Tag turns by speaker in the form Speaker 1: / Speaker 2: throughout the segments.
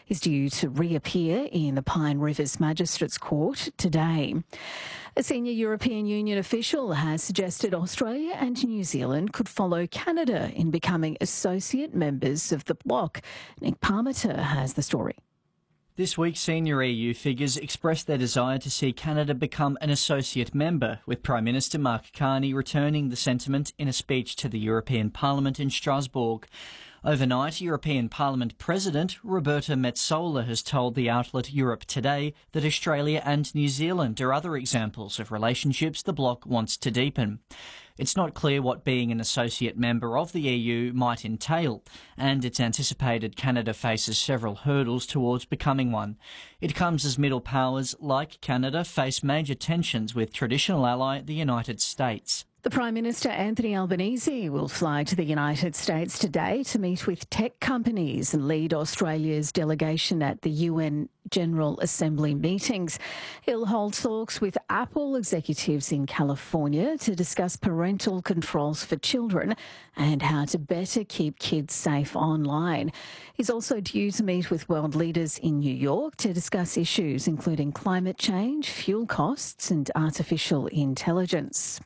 Speaker 1: is due to reappear in the Pine Rivers Magistrates Court today. A senior European Union official has suggested Australia and New Zealand could follow Canada in becoming associate members of the bloc. Nick Parmenter has the story.
Speaker 2: This week, senior EU figures expressed their desire to see Canada become an associate member, with Prime Minister Mark Carney returning the sentiment in a speech to the European Parliament in Strasbourg. Overnight, European Parliament President Roberta Metsola has told the outlet Europe Today that Australia and New Zealand are other examples of relationships the bloc wants to deepen. It's not clear what being an associate member of the EU might entail, and it's anticipated Canada faces several hurdles towards becoming one. It comes as middle powers like Canada face major tensions with traditional ally the United States.
Speaker 1: The Prime Minister, Anthony Albanese, will fly to the United States today to meet with tech companies and lead Australia's delegation at the UN General Assembly meetings. He'll hold talks with Apple executives in California to discuss parental controls for children and how to better keep kids safe online. He's also due to meet with world leaders in New York to discuss issues including climate change, fuel costs and artificial intelligence.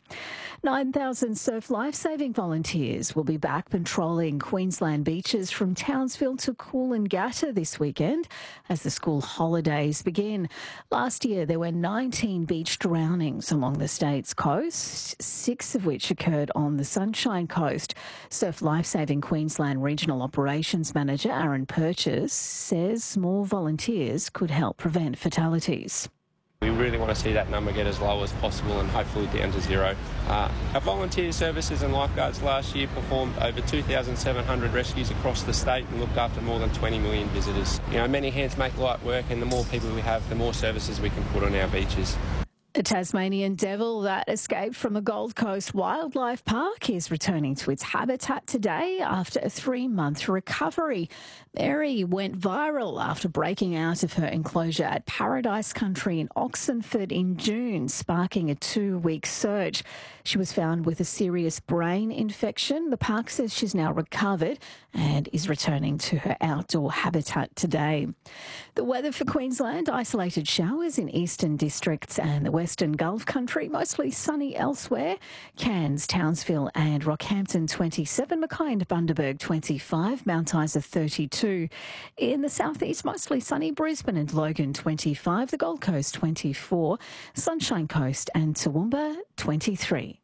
Speaker 1: 9,000 surf lifesaving volunteers will be back patrolling Queensland beaches from Townsville to Coolangatta this weekend as the school holidays begin. Last year, there were 19 beach drownings along the state's coast, 6 of which occurred on the Sunshine Coast. Surf Lifesaving Queensland Regional Operations Manager Aaron Purchase says more volunteers could help prevent fatalities.
Speaker 3: We really want to see that number get as low as possible and hopefully down to zero. Our volunteer services and lifeguards last year performed over 2,700 rescues across the state and looked after more than 20 million visitors. You know, many hands make light work, and the more people we have, the more services we can put on our beaches.
Speaker 1: A Tasmanian devil that escaped from a Gold Coast wildlife park is returning to its habitat today after a 3-month recovery. Mary went viral after breaking out of her enclosure at Paradise Country in Oxenford in June, sparking a 2-week search. She was found with a serious brain infection. The park says she's now recovered and is returning to her outdoor habitat today. The weather for Queensland: isolated showers in eastern districts and the Western Gulf Country, mostly sunny elsewhere. Cairns, Townsville and Rockhampton 27, Mackay and Bundaberg 25, Mount Isa 32. In the southeast, mostly sunny, Brisbane and Logan 25, the Gold Coast 24, Sunshine Coast and Toowoomba 23.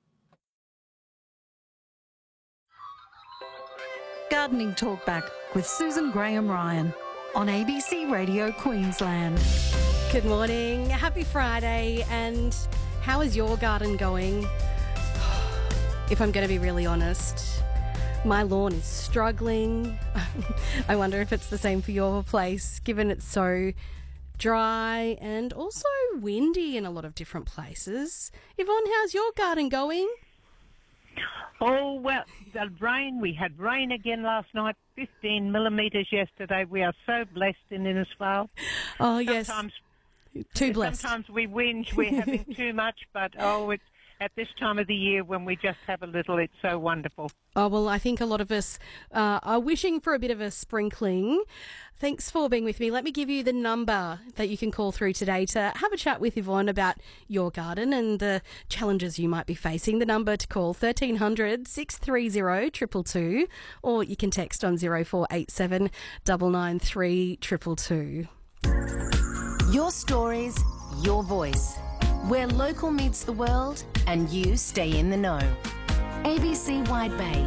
Speaker 4: Gardening Talkback with Susan Graham-Ryan on ABC Radio Queensland.
Speaker 5: Good morning, happy Friday, and how is your garden going? If I'm going to be really honest, my lawn is struggling. I wonder if it's the same for your place, given it's so dry and also windy in a lot of different places. Yvonne, how's your garden going?
Speaker 6: Oh, well, the rain, we had rain again last night, 15 millimetres yesterday. We are so blessed in Innisfail.
Speaker 5: Oh, yes. Too blessed.
Speaker 6: Sometimes we whinge we're having too much, but it's at this time of the year when we just have a little, it's so wonderful.
Speaker 5: Oh, well, I think a lot of us are wishing for a bit of a sprinkling. Thanks for being with me. Let me give you the number that you can call through today to have a chat with Yvonne about your garden and the challenges you might be facing. The number to call, 1300 630 222, or you can text on 0487 993 222.
Speaker 7: Your stories, your voice. Where local meets the world and you stay in the know. ABC Wide Bay.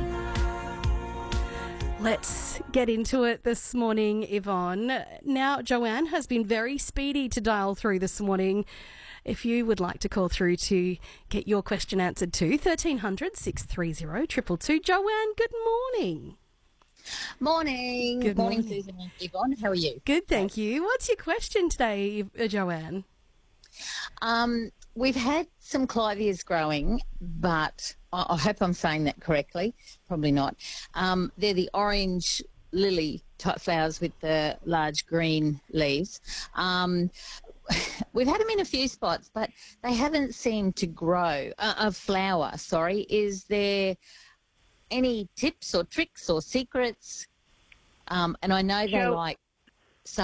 Speaker 5: Let's get into it this morning, Yvonne. Now, Joanne has been very speedy to dial through this morning. If you would like to call through to get your question answered too, 1300 630 222. Joanne, good morning.
Speaker 8: Morning.
Speaker 5: Good morning,
Speaker 8: Susan and Yvonne. How are you?
Speaker 5: Good, thank you. What's your question today, Joanne?
Speaker 8: We've had some clivias growing, but I hope I'm saying that correctly. Probably not. They're the orange lily type flowers with the large green leaves. We've had them in a few spots, but they haven't seemed to grow. A flower, sorry. Is there any tips or tricks or secrets? And I know they like